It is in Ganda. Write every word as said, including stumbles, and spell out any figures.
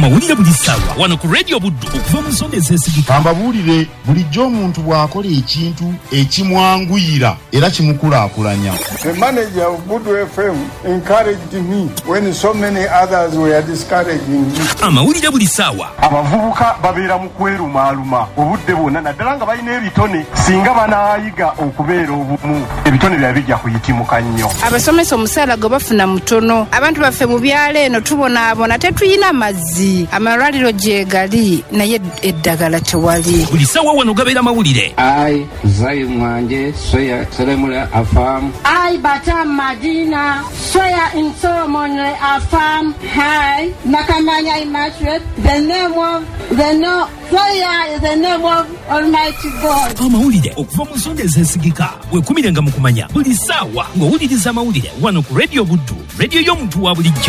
amawulire buli ssaawa wano ku Radio Buddu okuva mu nsonga ezeesigika. Amawulire bulijjo omuntu bw'akola ekintu ekimwanguyira era kimukulaakulanya. The manager of Buddu F M encouraged me when so many others were discouraging me. Amawulire buli ssaawa. Abavubuka babeera mu kwerumaaluma obudde bwonna naddala nga balina ebitone singa banaayiga okubeera obumu ebitone bya bijja kuyitimuka nnyo. Abasomesa omusaala gwe bafuna mutono. Abantu baffe mu byalo eno tubonaabona tetuyina mazzi. Amalwaliro gyegali naye eddagala tewali. Buli ssaawa wano gabeera mawulire. Ai Zai Mwanje Soya Selemula Afam. Ai Bata Madina Soya Insomonre Afam. Hi Nakamanya Immaculate. The name of the no Soya is the name of Almighty God. Amawulire okuva mu nsonga ezeesigika weekumirenga mu kumanya buli ssaawa ng'owuliriza amawulire wano ku Radio Buddu, radio y'omuntu wa bulijjo.